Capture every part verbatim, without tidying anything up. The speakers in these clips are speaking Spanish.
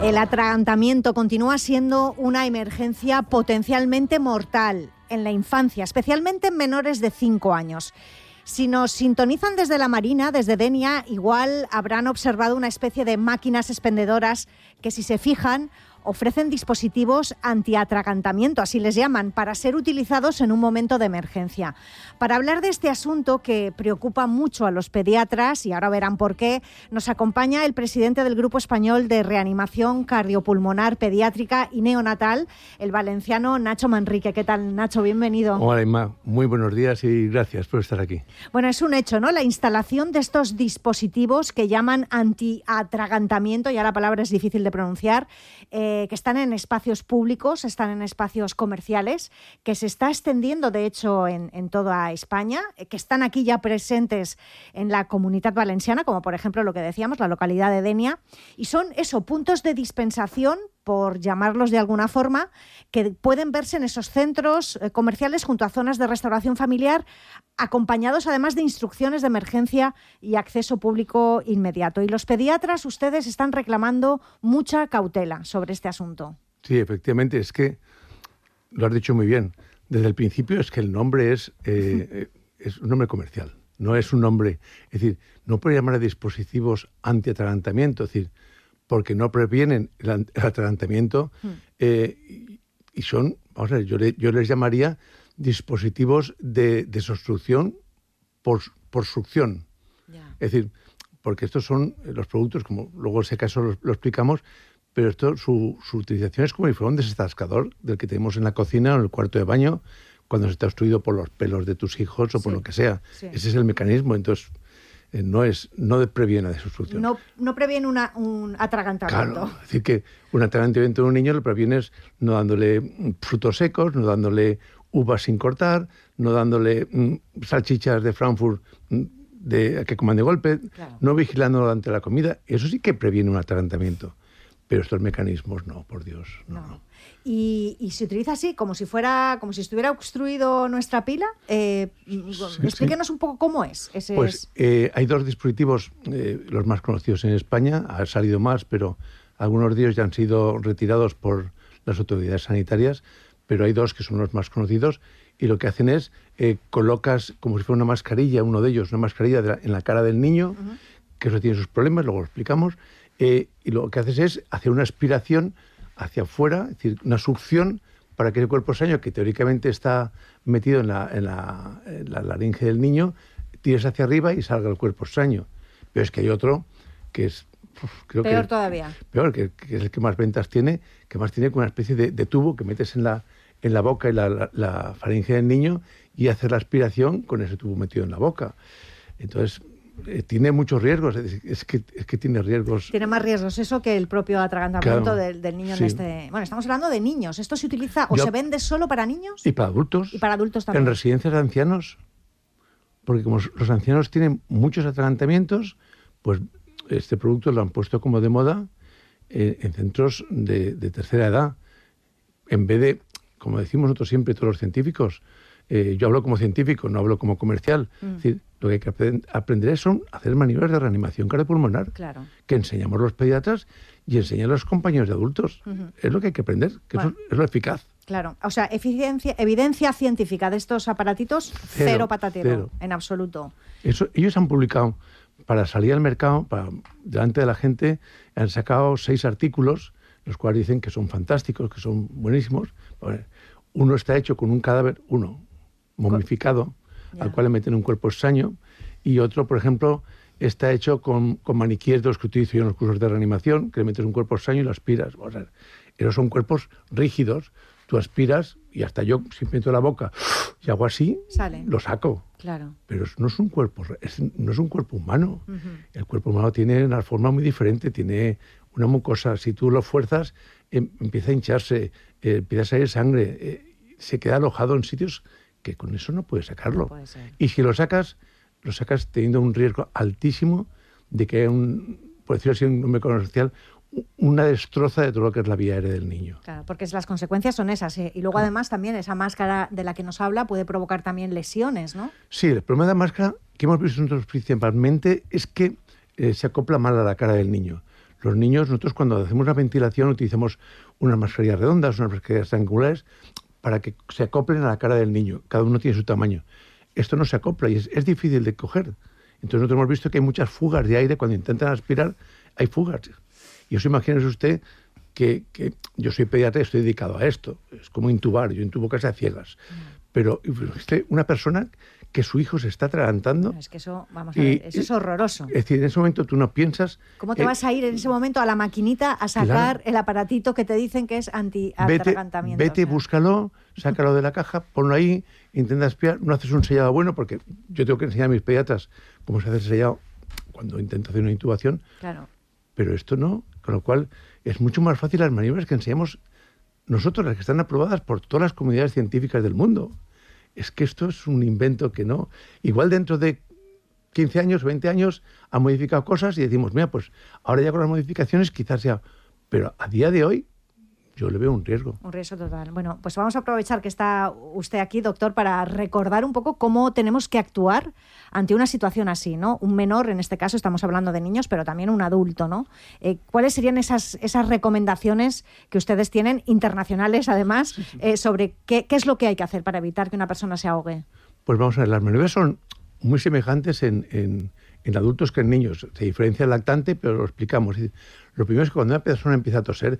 El atragantamiento continúa siendo una emergencia potencialmente mortal en la infancia, especialmente en menores de cinco años. Si nos sintonizan desde la Marina, desde Denia, igual habrán observado una especie de máquinas expendedoras que, si se fijan, ofrecen dispositivos antiatragantamiento, así les llaman, para ser utilizados en un momento de emergencia. Para hablar de este asunto que preocupa mucho a los pediatras, y ahora verán por qué, nos acompaña el presidente del Grupo Español de Reanimación Cardiopulmonar Pediátrica y Neonatal, el valenciano Nacho Manrique. ¿Qué tal, Nacho? Bienvenido. Hola, Inma. Muy buenos días y gracias por estar aquí. Bueno, es un hecho, ¿no? La instalación de estos dispositivos que llaman antiatragantamiento, ya la palabra es difícil de pronunciar, eh, que están en espacios públicos, están en espacios comerciales, que se está extendiendo, de hecho, en, en toda España, que están aquí ya presentes en la Comunitat Valenciana, como por ejemplo lo que decíamos, la localidad de Denia, y son eso, puntos de dispensación, por llamarlos de alguna forma, que pueden verse en esos centros eh, comerciales junto a zonas de restauración familiar, acompañados además de instrucciones de emergencia y acceso público inmediato. Y los pediatras, ustedes están reclamando mucha cautela sobre este asunto. Sí, efectivamente, es que lo has dicho muy bien. Desde el principio es que el nombre es, eh, es un nombre comercial, no es un nombre... Es decir, no puede llamar a dispositivos antiatragantamiento, es decir, porque no previenen el atragantamiento eh, y, y son, vamos a ver, yo, le, yo les llamaría dispositivos de desobstrucción por, por succión. Yeah. Es decir, porque estos son los productos, como luego ese caso lo, lo explicamos, pero esto, su, su utilización es como si fuera un desatascador del que tenemos en la cocina o en el cuarto de baño cuando se está obstruido por los pelos de tus hijos o sí, por lo que sea. Sí. Ese es el mecanismo, entonces... Eh, no es no previene la desobstrucción. No, no previene una, un atragantamiento. Claro, es decir, que un atragantamiento de un niño lo previenes no dándole frutos secos, no dándole uvas sin cortar, no dándole mm, salchichas de Frankfurt mm, de, que coman de golpe, claro, no vigilándolo durante la comida. Eso sí que previene un atragantamiento. Pero estos mecanismos no, por Dios. No, no. no. Y, y se utiliza así, como si fuera, como si estuviera obstruido nuestra pila. Eh, sí, explíquenos sí. un poco cómo es. Ese pues es... Eh, hay dos dispositivos, eh, los más conocidos en España, han salido más, pero algunos de ellos ya han sido retirados por las autoridades sanitarias, pero hay dos que son los más conocidos y lo que hacen es, eh, colocas como si fuera una mascarilla, uno de ellos, una mascarilla de la, en la cara del niño, uh-huh, que eso tiene sus problemas, luego lo explicamos, eh, y lo que haces es hacer una aspiración hacia afuera, es decir, una succión para que el cuerpo extraño, que teóricamente está metido en la, en, la, en la laringe del niño, tires hacia arriba y salga el cuerpo extraño. Pero es que hay otro que es... Uf, creo peor que, todavía. Peor, que, que es el que más ventas tiene, que más tiene con una especie de, de tubo que metes en la, en la boca y la, la, la faringe del niño y hacer la aspiración con ese tubo metido en la boca. Entonces... Eh, tiene muchos riesgos, es, es, que, es que tiene riesgos. Tiene más riesgos eso que el propio atragantamiento claro, del, del niño sí. en este... Bueno, estamos hablando de niños. ¿Esto se utiliza o Yo, se vende solo para niños? Y para adultos. Y para adultos también. En residencias de ancianos, porque como los ancianos tienen muchos atragantamientos, pues este producto lo han puesto como de moda eh, en centros de, de tercera edad. En vez de, como decimos nosotros siempre, todos los científicos, eh, yo hablo como científico, no hablo como comercial. Mm. Es decir, lo que hay que aprender son hacer maniobras de reanimación cardiopulmonar, claro, que enseñamos los pediatras y enseñan a los compañeros de adultos. Uh-huh. Es lo que hay que aprender, que bueno, eso es lo eficaz. Claro, o sea, eficiencia, evidencia científica de estos aparatitos, cero, cero patatero, cero. En absoluto. Eso, ellos han publicado, para salir al mercado, para, delante de la gente, han sacado seis artículos, los cuales dicen que son fantásticos, que son buenísimos. Uno está hecho con un cadáver, uno, momificado, yeah, al cual le meten un cuerpo extraño, y otro, por ejemplo, está hecho con, con maniquíes de los que utilizo yo en los cursos de reanimación, que le metes un cuerpo extraño y lo aspiras. O sea, esos son cuerpos rígidos, tú aspiras y hasta yo, si meto la boca y hago así, sale, lo saco. Claro. Pero no es un cuerpo, es, no es un cuerpo humano. Uh-huh. El cuerpo humano tiene una forma muy diferente, tiene una mucosa. Si tú lo fuerzas, eh, empieza a hincharse, eh, empieza a salir sangre, eh, se queda alojado en sitios que con eso no puedes sacarlo. No puede ser. Y si lo sacas, lo sacas teniendo un riesgo altísimo de que haya un, por decirlo así, un nombre comercial, una destroza de todo lo que es la vía aérea del niño. Claro, porque las consecuencias son esas. ¿eh? Y luego claro, además también esa máscara de la que nos habla puede provocar también lesiones, ¿no? Sí, el problema de la máscara que hemos visto nosotros principalmente es que eh, se acopla mal a la cara del niño. Los niños, nosotros cuando hacemos una ventilación utilizamos unas mascarillas redondas, unas mascarillas triangulares, para que se acoplen a la cara del niño. Cada uno tiene su tamaño. Esto no se acopla y es, es difícil de coger. Entonces nosotros hemos visto que hay muchas fugas de aire. Cuando intentan aspirar, hay fugas. Y eso, imagínese usted que, que yo soy pediatra y estoy dedicado a esto. Es como intubar. Yo intubo casi a ciegas. Pero usted, una persona que su hijo se está atragantando... Es que eso, vamos a ver, eso es horroroso. Es decir, en ese momento tú no piensas... ¿Cómo te eh, vas a ir en ese momento a la maquinita a sacar claro. el aparatito que te dicen que es anti-atragantamiento? Vete, vete o sea. búscalo, sácalo de la caja, ponlo ahí, intenta espiar, no haces un sellado bueno, porque yo tengo que enseñar a mis pediatras cómo se hace el sellado cuando intento hacer una intubación, Claro. pero esto no, con lo cual es mucho más fácil las maniobras que enseñamos nosotros, las que están aprobadas por todas las comunidades científicas del mundo. Es que esto es un invento que no... Igual dentro de quince años, veinte años, han modificado cosas y decimos, mira, pues ahora ya con las modificaciones quizás sea... Pero a día de hoy yo le veo un riesgo. Un riesgo total. Bueno, pues vamos a aprovechar que está usted aquí, doctor, para recordar un poco cómo tenemos que actuar ante una situación así, ¿no? Un menor, en este caso estamos hablando de niños, pero también un adulto, ¿no? Eh, ¿Cuáles serían esas, esas recomendaciones que ustedes tienen, internacionales además, eh, sobre qué, qué es lo que hay que hacer para evitar que una persona se ahogue? Pues vamos a ver, las maniobras son muy semejantes en, en, en adultos que en niños. Se diferencia el lactante, pero lo explicamos. Lo primero es que cuando una persona empieza a toser,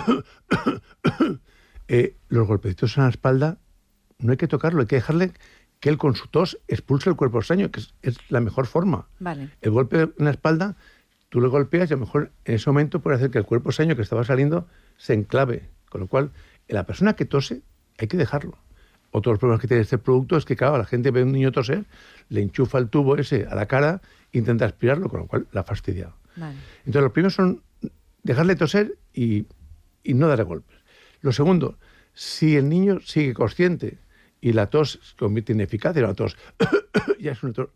eh, los golpecitos en la espalda no hay que tocarlo, hay que dejarle que él con su tos expulse el cuerpo extraño, que es, es la mejor forma. Vale. El golpe en la espalda, tú lo golpeas y a lo mejor en ese momento puede hacer que el cuerpo extraño que estaba saliendo se enclave. Con lo cual, la persona que tose hay que dejarlo. Otro de los problemas que tiene este producto es que, claro, la gente ve a un niño toser, le enchufa el tubo ese a la cara, intenta aspirarlo, con lo cual la ha fastidiado. Vale. Entonces, lo primero son dejarle toser y, y no darle golpes. Lo segundo, si el niño sigue consciente y la tos se convierte en eficaz, y la tos ya es una tos...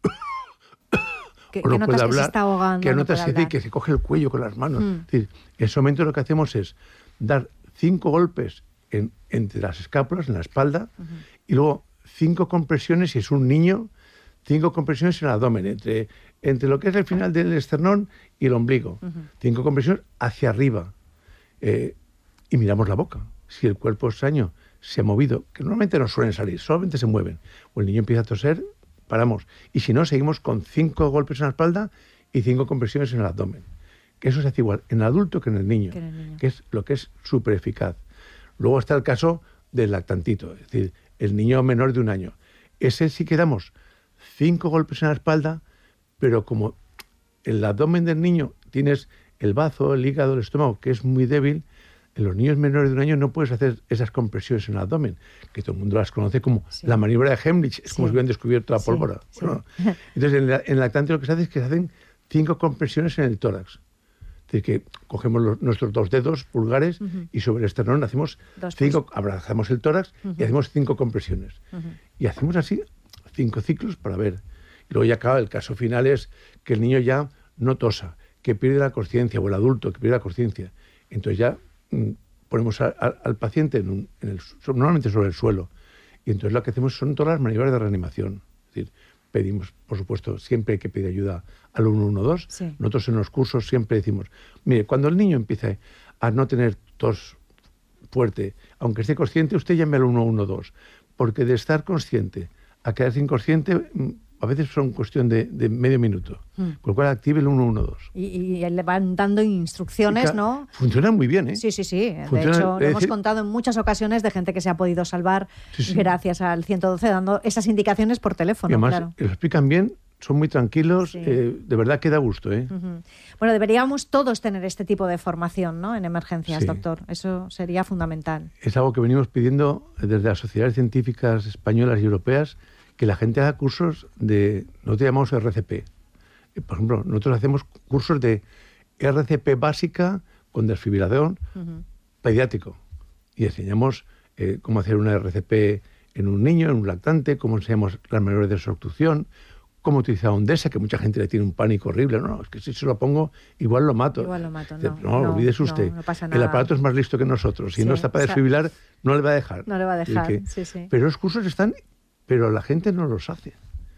Que, o no que notas puede que hablar, se está ahogando. que no notas puede que, hablar. que se coge el cuello con las manos. Mm. Es decir, en ese momento lo que hacemos es dar cinco golpes en, entre las escápulas, en la espalda, uh-huh. y luego cinco compresiones, si es un niño, cinco compresiones en el abdomen, entre, entre lo que es el final del esternón y el ombligo. Uh-huh. Cinco compresiones hacia arriba. Eh, y miramos la boca. Si el cuerpo extraño se ha movido, que normalmente no suelen salir, solamente se mueven, o el niño empieza a toser, paramos. Y si no, seguimos con cinco golpes en la espalda y cinco compresiones en el abdomen. Que eso se hace igual en el adulto que en el niño, que, en el niño. que es lo que es súper eficaz. Luego está el caso del lactantito, es decir, el niño menor de un año. Ese sí que damos cinco golpes en la espalda, pero como el abdomen del niño tienes el bazo, el hígado, el estómago, que es muy débil, en los niños menores de un año no puedes hacer esas compresiones en el abdomen, que todo el mundo las conoce como sí. la maniobra de Heimlich, es sí. como si hubieran descubierto la pólvora. Sí, bueno, sí. Entonces, en, la, en el lactante lo que se hace es que se hacen cinco compresiones en el tórax. Es decir, que cogemos los, nuestros dos dedos pulgares uh-huh. y sobre el esternón hacemos dos cinco, pues. abrazamos el tórax uh-huh. y hacemos cinco compresiones. Uh-huh. Y hacemos así cinco ciclos para ver. Y luego ya acaba, el caso final es que el niño ya no tosa, que pierde la consciencia, o el adulto que pierde la consciencia. Entonces ya mm, ponemos a, a, al paciente en un, en el, normalmente sobre el suelo. Y entonces lo que hacemos son todas las maniobras de reanimación. Es decir, pedimos, por supuesto, siempre hay que pedir ayuda al uno uno dos. Sí. Nosotros en los cursos siempre decimos, mire, cuando el niño empiece a no tener tos fuerte, aunque esté consciente, usted llame al uno uno dos. Porque de estar consciente a quedarse inconsciente, a veces son cuestión de, de medio minuto. Mm. Con lo cual active el uno uno dos. Y, y le van dando instrucciones, ¿no? Funciona muy bien, ¿eh? Sí, sí, sí. Funciona, de hecho, lo hemos decir... contado en muchas ocasiones de gente que se ha podido salvar sí, sí. gracias al ciento doce, dando esas indicaciones por teléfono. Y además, claro. lo explican bien, son muy tranquilos, sí. eh, de verdad que da gusto, ¿eh? Uh-huh. Bueno, deberíamos todos tener este tipo de formación, ¿no? En emergencias, sí. doctor. Eso sería fundamental. Es algo que venimos pidiendo desde las sociedades científicas españolas y europeas, que la gente haga cursos de, nosotros llamamos R C P. Por ejemplo, nosotros hacemos cursos de R C P básica con desfibrilador uh-huh. pediátrico. Y enseñamos eh, cómo hacer una R C P en un niño, en un lactante, cómo enseñamos las maniobras de desobstrucción, cómo utilizar Ondesa, que mucha gente le tiene un pánico horrible. No, no, es que si se lo pongo, igual lo mato. Igual lo mato, no. No, no, olvídese usted. No, no pasa nada. El aparato es más listo que nosotros. Si sí, no está para desfibrilar, o sea, no le va a dejar. No le va a dejar, que, sí, sí. Pero los cursos están... Pero la gente no los hace.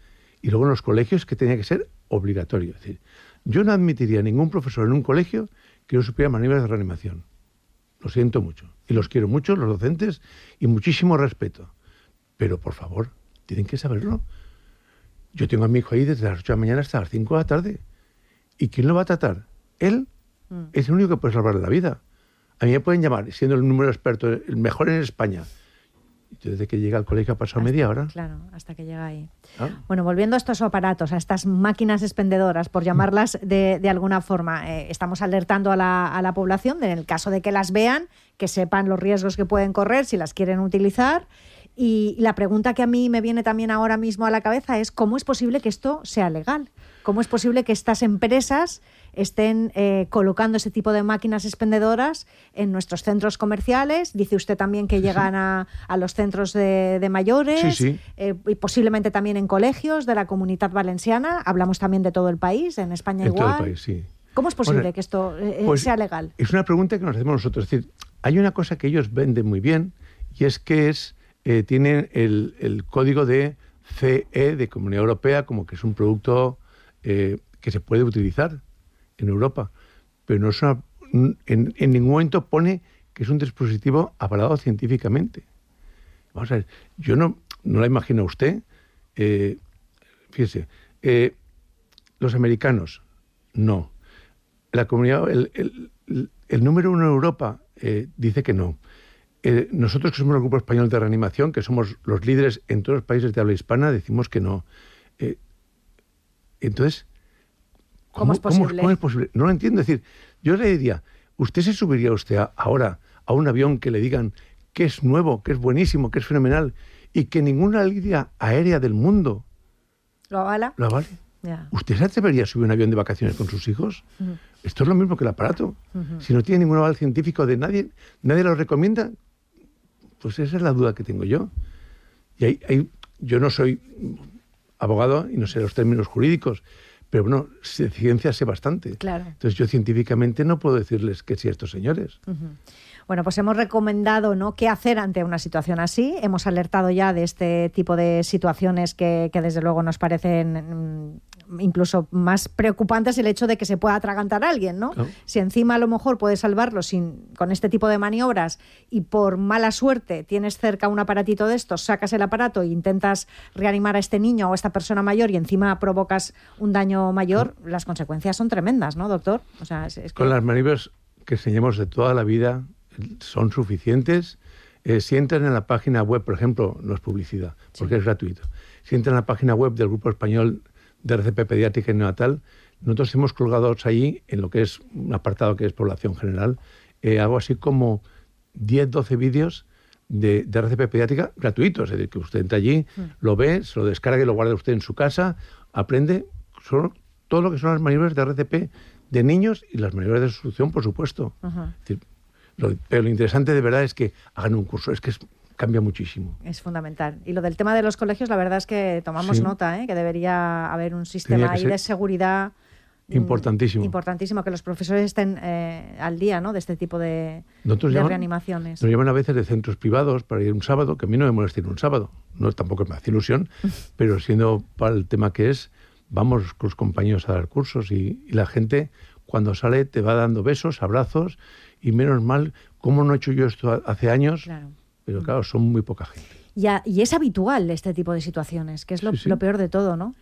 Y luego en los colegios que tenía que ser obligatorio. Es decir, yo no admitiría a ningún profesor en un colegio que no supieran maniobras de reanimación. Lo siento mucho. Y los quiero mucho, los docentes, y muchísimo respeto. Pero, por favor, tienen que saberlo. Yo tengo a mi hijo ahí desde las ocho de la mañana hasta las cinco de la tarde. ¿Y quién lo va a tratar? Él mm. es el único que puede salvarle la vida. A mí me pueden llamar, siendo el número experto, el mejor en España. Desde que llega al colegio ha pasado hasta, media hora. Claro, hasta que llega ahí. ¿Ah? Bueno, volviendo a estos aparatos, a estas máquinas expendedoras, por llamarlas de, de alguna forma, eh, estamos alertando a la, a la población, en el caso de que las vean, que sepan los riesgos que pueden correr si las quieren utilizar. Y la pregunta que a mí me viene también ahora mismo a la cabeza es ¿cómo es posible que esto sea legal? ¿Cómo es posible que estas empresas estén eh, colocando ese tipo de máquinas expendedoras en nuestros centros comerciales? Dice usted también que sí, llegan sí. A, a los centros de, de mayores, sí, sí. Eh, y posiblemente también en colegios de la Comunidad Valenciana. Hablamos también de todo el país, en España en igual. Todo el país, sí. ¿Cómo es posible Bueno, que esto eh, pues sea legal? Es una pregunta que nos hacemos nosotros. Es decir, hay una cosa que ellos venden muy bien y es que es eh, tienen el, el código de C E de Comunidad Europea, como que es un producto eh, que se puede utilizar en Europa, pero no es una, en, en ningún momento pone que es un dispositivo avalado científicamente. Vamos a ver, yo no, no la imagino a usted. Eh, fíjese, eh, los americanos, no. La comunidad, el, el, el número uno en Europa eh, dice que no. Eh, nosotros que somos el Grupo Español de Reanimación, que somos los líderes en todos los países de habla hispana, decimos que no. Eh, entonces, ¿Cómo, ¿Cómo, es posible? ¿cómo, ¿Cómo es posible? No lo entiendo. Es decir, yo le diría, ¿usted se subiría usted a, ahora a un avión que le digan que es nuevo, que es buenísimo, que es fenomenal y que ninguna línea aérea del mundo lo avala? ¿Lo avale? Yeah. ¿Usted se atrevería a subir un avión de vacaciones con sus hijos? Uh-huh. Esto es lo mismo que el aparato. Uh-huh. Si no tiene ningún aval científico de nadie, nadie lo recomienda, pues esa es la duda que tengo yo. Y hay, hay, yo no soy abogado y no sé los términos jurídicos, pero bueno, de ciencia sé bastante. Claro. Entonces yo científicamente no puedo decirles que sí a estos señores. Uh-huh. Bueno, pues hemos recomendado, ¿no?, qué hacer ante una situación así. Hemos alertado ya de este tipo de situaciones que, que desde luego nos parecen mmm, incluso más preocupantes, el hecho de que se pueda atragantar a alguien, ¿no? Claro. Si encima a lo mejor puedes salvarlo sin, con este tipo de maniobras y por mala suerte tienes cerca un aparatito de estos, sacas el aparato e intentas reanimar a este niño o a esta persona mayor y encima provocas un daño mayor, claro, las consecuencias son tremendas, ¿no, doctor? O sea, es, es que... Con las maniobras que enseñamos de toda la vida son suficientes. Eh, si entran en la página web, por ejemplo, no es publicidad, porque sí, es gratuito. Si entran en la página web del Grupo Español de R C P Pediátrica y Neonatal, nosotros hemos colgado ahí, en lo que es un apartado que es población general, eh, algo así como diez, doce vídeos de, de R C P Pediátrica gratuitos. Es decir, que usted entra allí, mm. lo ve, se lo descarga y lo guarda usted en su casa, aprende solo todo lo que son las maniobras de R C P de niños y las maniobras de sustitución, por supuesto. Uh-huh. Es decir, Lo, pero lo interesante de verdad es que hagan un curso, es que es, cambia muchísimo. Es fundamental. Y lo del tema de los colegios, la verdad es que tomamos sí. nota, ¿eh? Que debería haber un sistema ahí de seguridad importantísimo. Importantísimo, que los profesores estén eh, al día, ¿no?, de este tipo de, de llaman, reanimaciones. Nos llaman a veces de centros privados para ir un sábado, que a mí no me molesta ir un sábado, no, tampoco me hace ilusión, pero siendo para el tema que es, vamos con los compañeros a dar cursos y, y la gente cuando sale te va dando besos, abrazos. Y menos mal, ¿cómo no he hecho yo esto hace años? Claro. Pero claro, son muy poca gente. Y, a, y es habitual este tipo de situaciones, que es lo, sí, sí. lo peor de todo, ¿no?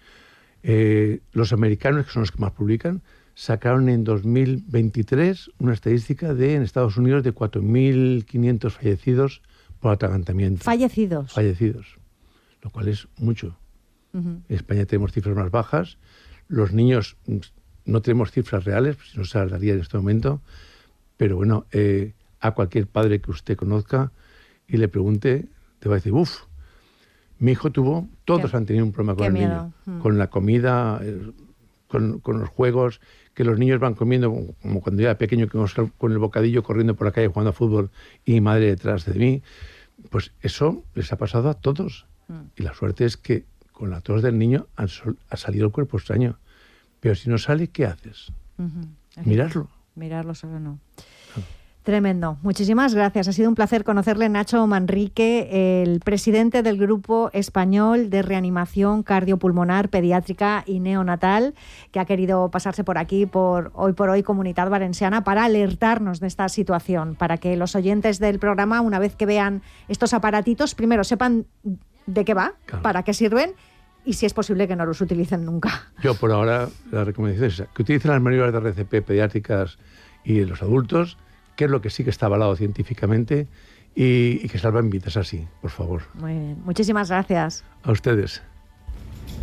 Eh, los americanos, que son los que más publican, sacaron en dos mil veintitrés una estadística de, en Estados Unidos, de cuatro mil quinientos fallecidos por atragantamiento. ¿Fallecidos? Fallecidos, lo cual es mucho. Uh-huh. En España tenemos cifras más bajas. Los niños no tenemos cifras reales, si no se las daría en este momento. Pero bueno, eh, a cualquier padre que usted conozca y le pregunte, te va a decir, uff, mi hijo tuvo, todos qué, han tenido un problema con el miedo. niño. Mm. Con la comida, eh, con, con los juegos, que los niños van comiendo, como, como cuando yo era pequeño, que íbamos con el bocadillo corriendo por la calle jugando a fútbol y mi madre detrás de mí. Pues eso les ha pasado a todos. Mm. Y la suerte es que con la tos del niño han sol, ha salido el cuerpo extraño. Pero si no sale, ¿qué haces? Uh-huh. Mirarlo. Mirarlo solo no. Tremendo. Muchísimas gracias. Ha sido un placer conocerle, Nacho Manrique, el presidente del Grupo Español de Reanimación Cardiopulmonar, Pediátrica y Neonatal, que ha querido pasarse por aquí, por Hoy por Hoy Comunitat Valenciana, para alertarnos de esta situación, para que los oyentes del programa, una vez que vean estos aparatitos, primero sepan de qué va, claro, para qué sirven, y si es posible que no los utilicen nunca. Yo por ahora la recomendación es que utilicen las maniobras de R C P pediátricas y los adultos, que es lo que sí que está avalado científicamente, y, y que salvan vidas así, por favor. Muy bien. Muchísimas gracias. A ustedes.